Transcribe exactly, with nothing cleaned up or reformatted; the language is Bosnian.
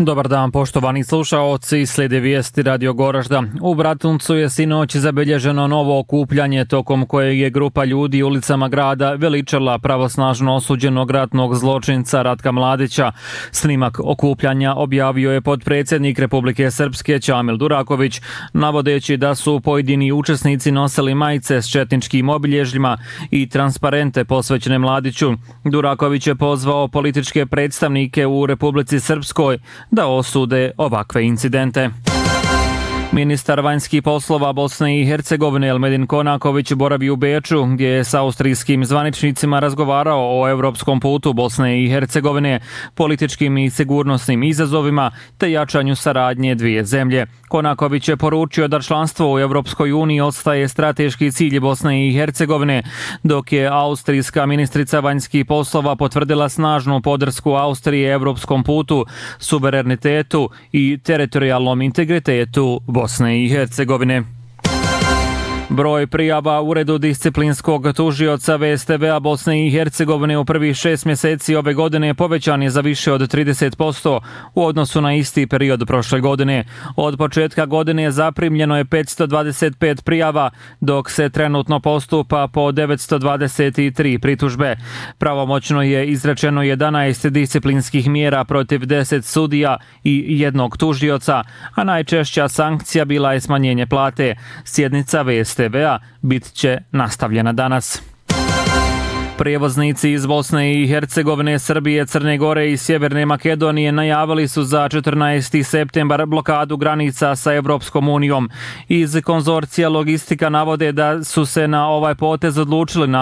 Dobar dan, poštovani slušaoci, slijede vijesti Radio Goražda. U Bratuncu je sinoć zabilježeno novo okupljanje tokom kojeg je grupa ljudi ulicama grada veličala pravosnažno osuđenog ratnog zločinca Ratka Mladića. Snimak okupljanja objavio je potpredsjednik Republike Srpske Čamil Duraković, navodeći da su pojedini učesnici nosili majice s četničkim obilježjima i transparente posvećene Mladiću. Duraković je pozvao političke predstavnike u Republici Srpskoj da osude ovakve incidente. Ministar vanjskih poslova Bosne i Hercegovine Elmedin Konaković boravi u Beču, gdje je s austrijskim zvaničnicima razgovarao o europskom putu Bosne i Hercegovine, političkim i sigurnosnim izazovima te jačanju saradnje dvije zemlje. Konaković je poručio da članstvo u Europskoj uniji ostaje strateški cilj Bosne i Hercegovine, dok je austrijska ministrica vanjskih poslova potvrdila snažnu podršku Austrije europskom putu, suverenitetu i teritorijalnom integritetu Bosne i Hercegovine. Broj prijava Uredu disciplinskog tužioca V S T V-a Bosne i Hercegovine u prvih šest mjeseci ove godine povećan je za više od trideset posto u odnosu na isti period prošle godine. Od početka godine zaprimljeno je petsto dvadeset pet prijava, dok se trenutno postupa po devetsto dvadeset tri pritužbe. Pravomoćno je izrečeno jedanaest disciplinskih mjera protiv deset sudija i jednog tužioca, a najčešća sankcija bila je smanjenje plate. Sjednica V S T V-a bit će nastavljena danas. Prijevoznici iz Bosne i Hercegovine, Srbije, Crne Gore i Sjeverne Makedonije najavili su za četrnaesti septembar blokadu granica sa Evropskom unijom. Iz konzorcija logistika navode da su se na ovaj potez odlučili na